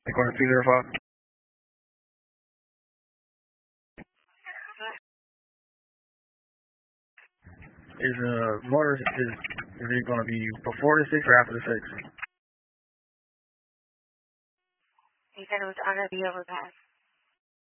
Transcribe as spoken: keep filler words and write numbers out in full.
Acorn two zero five. Is uh motor is is it gonna be before the six or after the six? He said it was under the overpass.